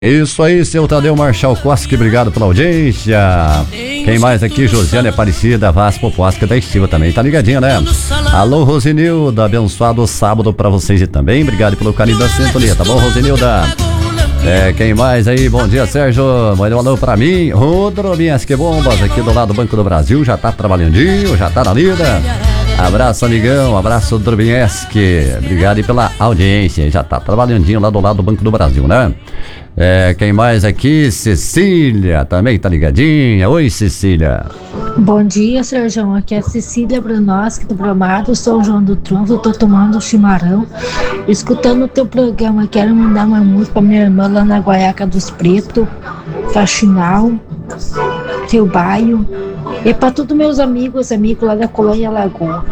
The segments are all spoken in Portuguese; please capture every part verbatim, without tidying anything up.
Isso aí, seu Tadeu Marchal Koski, obrigado pela audiência. Quem mais aqui? Josiane Aparecida Vaz Poposca da Estiva também, tá ligadinha, né? Alô, Rosinilda, abençoado sábado pra vocês e também, obrigado pelo carinho da sintonia, tá bom, Rosinilda? É, quem mais aí? Bom dia, Sérgio, manda um alô pra mim. Ô, Drominhas, que bombas, aqui do lado do Banco do Brasil, já tá trabalhandinho, já tá na lida. Abraço, amigão, abraço, Drobinheski, obrigado aí pela audiência, já tá trabalhandinho lá do lado do Banco do Brasil, né? É, quem mais aqui? Cecília, também tá ligadinha. Oi, Cecília. Bom dia, Sérgio. Aqui é a Cecília Branoski do Brumado, São João do Trunfo. Tô tomando chimarrão, escutando o teu programa. Quero mandar uma música pra minha irmã lá na Guaiaca dos Pretos, Faxinal, Teu Baio, e pra todos meus amigos, amigos lá da Colônia Lagoa.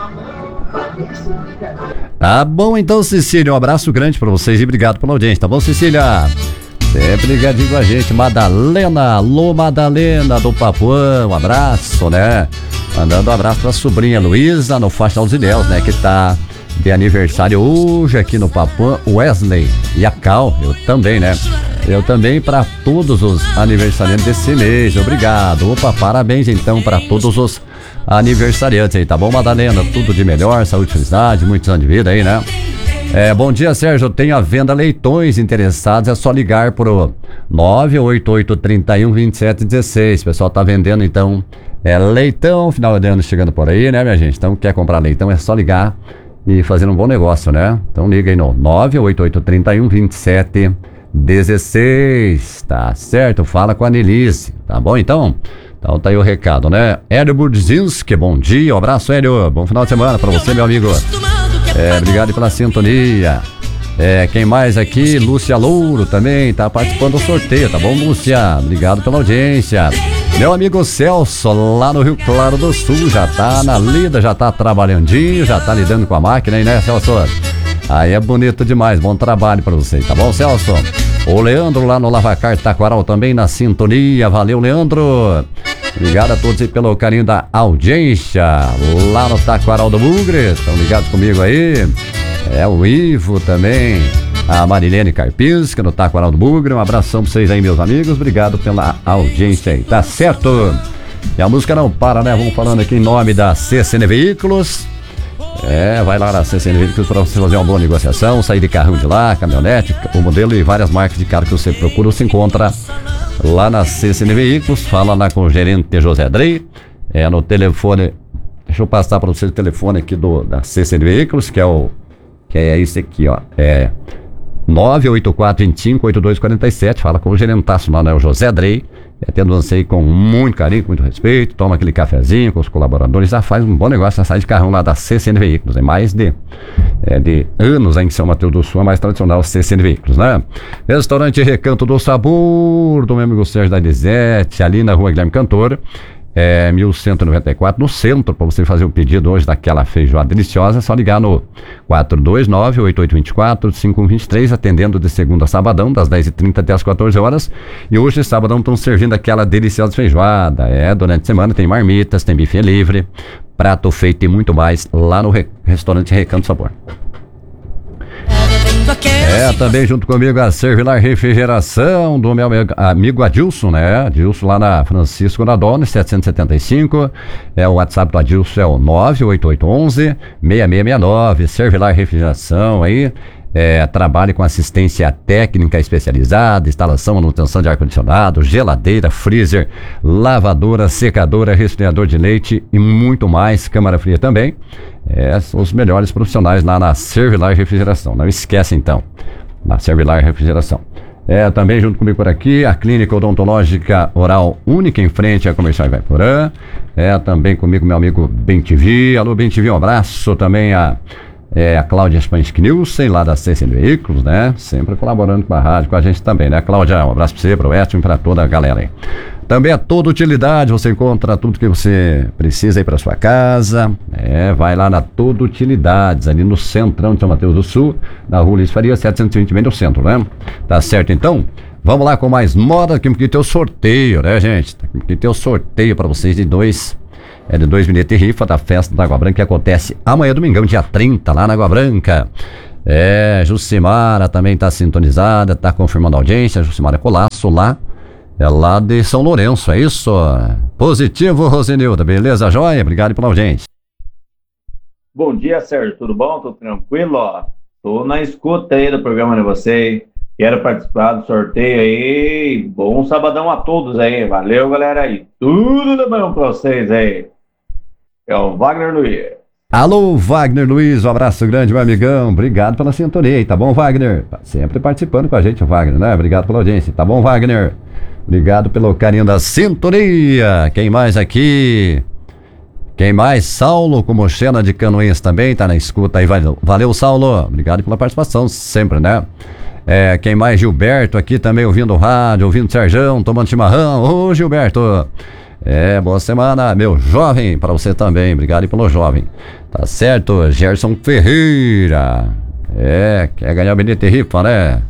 Tá bom então, Cecília, um abraço grande pra vocês e obrigado pela audiência, tá bom, Cecília? Sempre ligadinho com a gente. Madalena, alô Madalena do Papuã, um abraço, né? Mandando um abraço pra sobrinha Luísa no Faixa dos Ilhéus, né? Que tá de aniversário hoje aqui no Papuã, Wesley e a Cal, eu também, né? Eu também para todos os aniversariantes desse mês, obrigado. Opa, parabéns então para todos os aniversariantes aí, tá bom, Madalena? Tudo de melhor, saúde, felicidade, muitos anos de vida aí, né? É, bom dia, Sérgio, eu tenho à venda leitões interessados, é só ligar pro nove oito oito, três um, dois sete um seis, o pessoal tá vendendo então, é leitão, final de ano chegando por aí, né, minha gente? Então, quer comprar leitão, é só ligar e fazer um bom negócio, né? Então liga aí no nove oito oito, três um, dois sete um seis, tá certo? Fala com a Nelise, tá bom então? Então tá aí o recado, né? Hélio Budzinski, bom dia, um abraço, Hélio, bom final de semana pra você, meu amigo. É, obrigado pela sintonia. É, quem mais aqui? Lúcia Louro também tá participando do sorteio, tá bom, Lúcia? Obrigado pela audiência. Meu amigo Celso, lá no Rio Claro do Sul, já tá na lida, já tá trabalhandinho, já tá lidando com a máquina aí, né, Celso? Aí é bonito demais, bom trabalho pra você, tá bom, Celso? O Leandro lá no Lavacar Taquaral também na sintonia, valeu, Leandro. Obrigado a todos aí pelo carinho da audiência lá no Taquaral do Bugre, estão ligados comigo aí? É o Ivo também, a Marilene Carpinski no Taquaral do Bugre, um abração pra vocês aí, meus amigos, obrigado pela audiência aí, tá certo? E a música não para, né? Vamos falando aqui em nome da C C N Veículos. É, vai lá na C C N Veículos para você fazer uma boa negociação, sair de carrão de lá, caminhonete, o modelo e várias marcas de carro que você procura, você encontra lá na C C N Veículos. Fala lá com o gerente José Drey, é no telefone, deixa eu passar para você o telefone aqui do, da C C N Veículos, que é o, que é esse aqui, ó, é nove oito quatro, dois cinco, oito dois quatro sete, fala com o gerentaço lá, né, o José Drey. Atendo você aí com muito carinho, com muito respeito, toma aquele cafezinho com os colaboradores, já faz um bom negócio, já sai de carrão lá da C C N Veículos, é mais de, é, de anos aí em São Mateus do Sul, a mais tradicional C C N Veículos, né? Restaurante Recanto do Sabor, do meu amigo Sérgio da Elisete, ali na rua Guilherme Cantor, é, mil cento e noventa e quatro, no centro, para você fazer o pedido hoje daquela feijoada deliciosa, é só ligar no quatro dois nove, oito oito dois quatro, cinco um dois três, atendendo de segunda a sabadão, das dez e trinta até as quatorze horas, e hoje, sabadão, estão servindo aquela deliciosa feijoada, é, durante a semana tem marmitas, tem buffet livre, prato feito e muito mais, lá no re- restaurante Recanto Sabor. É, também junto comigo a Servilar Refrigeração do meu amigo Adilson, né? Adilson lá na Francisco Nadone, setecentos e setenta e cinco. É, o WhatsApp do Adilson é o nove oito oito um um, seis seis seis nove. Servilar Refrigeração aí. É, trabalha com assistência técnica especializada, instalação, manutenção de ar-condicionado, geladeira, freezer, lavadora, secadora, resfriador de leite e muito mais, câmara fria também. É, são os melhores profissionais lá na Servilar Refrigeração, não esquece então, na Servilar Refrigeração. É, também junto comigo por aqui, a Clínica Odontológica Oral Única em frente à Comercial Ivaiporã. É, também comigo meu amigo Ben T V, alô Ben T V, um abraço também a... É a Cláudia Spansky-Nielsen, lá da C C N Veículos, né? Sempre colaborando com a rádio, com a gente também, né? Cláudia, um abraço pra você, pro Edson e pra toda a galera aí. Também é toda utilidade, você encontra tudo que você precisa aí pra sua casa. É, vai lá na Toda Utilidades, ali no centrão de São Mateus do Sul, na rua Luiz Faria, setecentos e vinte, bem no centro, né? Tá certo, então? Vamos lá com mais moda, que tem o sorteio, né, gente? Que tem o sorteio pra vocês de dois... É de dois bilhetes de rifa da festa da Água Branca, que acontece amanhã, domingão, dia trinta, lá na Água Branca. É, Jucimara também tá sintonizada, tá confirmando a audiência. Jucimara Colasso lá, é lá de São Lourenço, é isso? Positivo, Rosenilda, beleza, joia? Obrigado pela audiência. Bom dia, Sérgio, tudo bom? Tô tranquilo, ó. Tô na escuta aí do programa de vocês. Quero participar do sorteio aí. Bom sabadão a todos aí. Valeu, galera aí. Tudo de bom pra vocês aí. É o Wagner Luiz. Alô, Wagner Luiz, um abraço grande, meu amigão. Obrigado pela sintonia aí, tá bom, Wagner? Sempre participando com a gente, o Wagner, né? Obrigado pela audiência, tá bom, Wagner? Obrigado pelo carinho da sintonia. Quem mais aqui? Quem mais? Saulo, como Xena de Canoinhas também, tá na escuta aí. Valeu, valeu, Saulo. Obrigado pela participação, sempre, né? É, quem mais? Gilberto aqui também ouvindo o rádio, ouvindo o Serjão, tomando chimarrão. Ô, Gilberto. É, boa semana, meu jovem, para você também. Obrigado pelo jovem. Tá certo, Gerson Ferreira. É, quer ganhar o bilhete de rifa, né?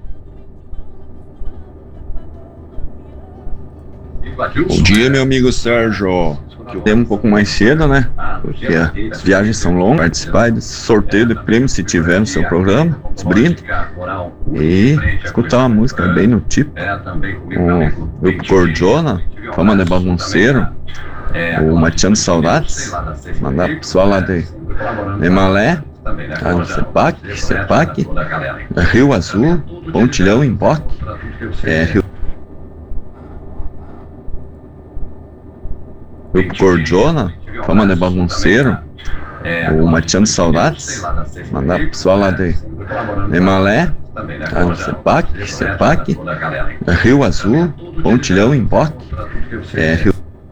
Bom dia, meu amigo Sérgio. Temos um pouco mais cedo, né? Porque as viagens são longas. Participar desse sorteio de prêmio se tiver no seu programa, os brindes. E escutar uma música bem no tipo. O Grupo Cordiona, Fama de Bagunceiro. O Mateando Saudades. Mandar pro pessoal lá de, de Malé. A Cepac, Cepac. Rio Azul, Pontilhão, Emboque. É, Rio Grupo Cordiona, Fama de Bagunceiro, o Mateando Saudades, mandar pro pessoal lá de, de Malé, a Cepac, Cepac, Rio Azul, Pontilhão, Emboque, é, Rio...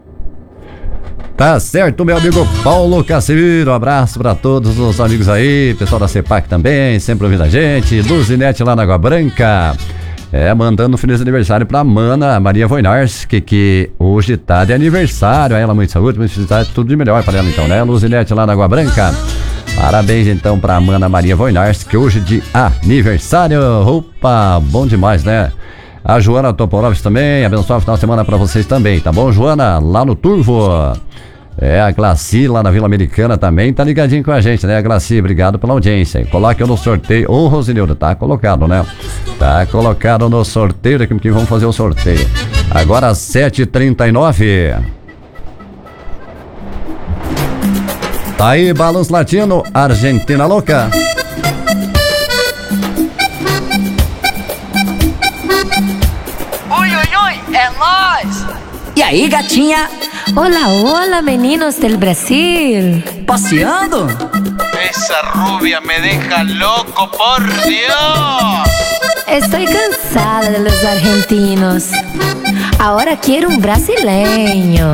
Tá certo, meu amigo Paulo Casimiro, um abraço pra todos os amigos aí, pessoal da Cepac também, sempre ouvindo a gente, Luzinete lá na Água Branca. É, mandando um feliz aniversário pra Mana Maria Voinarski, que hoje tá de aniversário. Ela, muita saúde, muita felicidade, tudo de melhor pra ela então, né? Luzinete lá na Água Branca. Parabéns então pra Mana Maria Voinarski, que hoje de aniversário. Opa, bom demais, né? A Joana Toporovic também, abençoado final de semana pra vocês também, tá bom, Joana? Lá no Turvo. É, a Glaci lá na Vila Americana também tá ligadinho com a gente, né? A Glaci, obrigado pela audiência. Coloque eu no sorteio. Ô, Rosinildo, tá colocado, né? Tá colocado no sorteio daqui que vamos fazer o sorteio. Agora sete e trinta e nove. Tá aí, Balanço Latino, Argentina Louca. Oi, oi, oi, é nóis! E aí, gatinha? Hola, hola, meninos del Brasil. ¿Paseando? Esa rubia me deja loco, por Dios. Estoy cansada de los argentinos. Ahora quiero un brasileño.